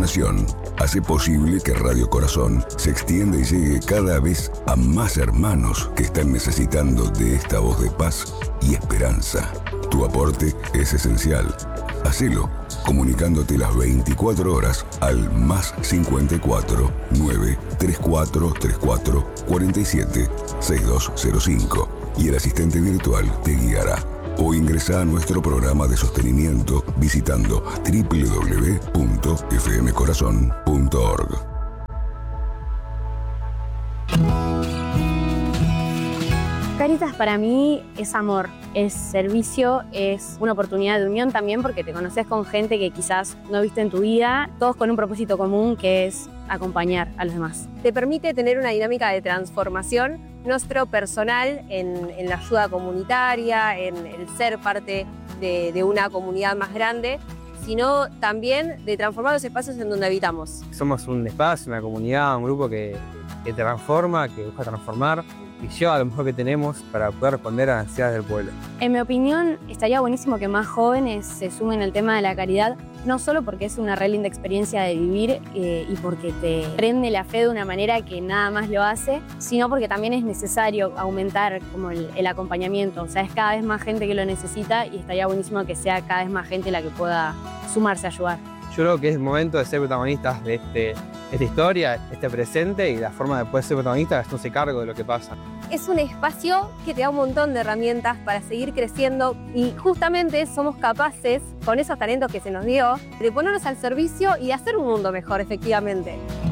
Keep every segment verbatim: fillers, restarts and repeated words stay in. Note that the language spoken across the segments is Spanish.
donación hace posible que Radio Corazón se extienda y llegue cada vez a más hermanos que están necesitando de esta voz de paz y esperanza. Tu aporte es esencial. Hacelo comunicándote las veinticuatro horas al más cincuenta y cuatro, nueve treinta y cuatro treinta y cuatro cuarenta y siete sesenta y dos cero cinco y el asistente virtual te guiará. O ingresa a nuestro programa de sostenimiento visitando doble u doble u doble u punto f m corazón punto org. Cáritas para mí es amor, es servicio, es una oportunidad de unión también porque te conoces con gente que quizás no viste en tu vida, todos con un propósito común que es acompañar a los demás. Te permite tener una dinámica de transformación, nuestro personal en, en la ayuda comunitaria, en el ser parte de, de una comunidad más grande, sino también de transformar los espacios en donde habitamos. Somos un espacio, una comunidad, un grupo que, que transforma, que busca transformar y lleva lo mejor que tenemos para poder responder a las necesidades del pueblo. En mi opinión, estaría buenísimo que más jóvenes se sumen al tema de la caridad, no solo porque es una re linda experiencia de vivir eh, y porque te prende la fe de una manera que nada más lo hace, sino porque también es necesario aumentar como el, el acompañamiento. O sea, es cada vez más gente que lo necesita y estaría buenísimo que sea cada vez más gente la que pueda sumarse a ayudar. Yo creo que es momento de ser protagonistas de este, esta historia, este presente, y la forma de poder ser protagonistas es hacerse cargo de lo que pasa. Es un espacio que te da un montón de herramientas para seguir creciendo y justamente somos capaces, con esos talentos que se nos dio, de ponernos al servicio y de hacer un mundo mejor, efectivamente.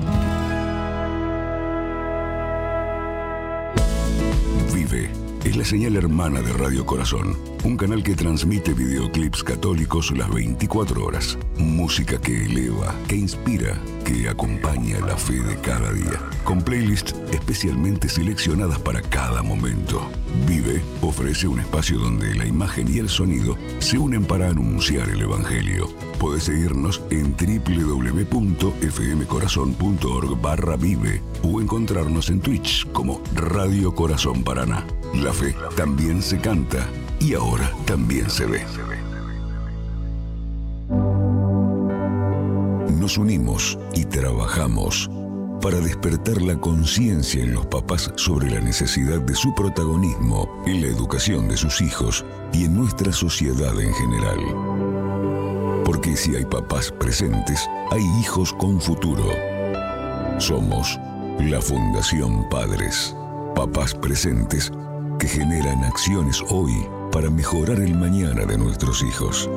Vive es la señal hermana de Radio Corazón, un canal que transmite videoclips católicos las veinticuatro horas. Música que eleva, que inspira, que acompaña la fe de cada día. Con playlists especialmente seleccionadas para cada momento. Vive ofrece un espacio donde la imagen y el sonido se unen para anunciar el Evangelio. Podés seguirnos en doble u doble u doble u punto f m corazón punto org barra vive o encontrarnos en Twitch como Radio Corazón Paraná. La fe también se canta y ahora también se ve. Nos unimos y trabajamos para despertar la conciencia en los papás sobre la necesidad de su protagonismo en la educación de sus hijos y en nuestra sociedad en general. Porque si hay papás presentes, hay hijos con futuro. Somos la Fundación Padres, papás presentes que generan acciones hoy para mejorar el mañana de nuestros hijos.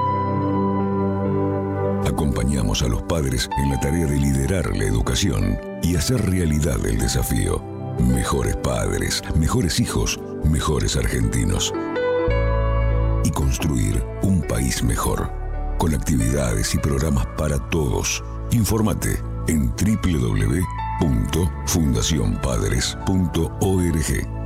Acompañamos a los padres en la tarea de liderar la educación y hacer realidad el desafío. Mejores padres, mejores hijos, mejores argentinos. Y construir un país mejor, con actividades y programas para todos. Infórmate en doble u doble u doble u punto fundación padres punto org.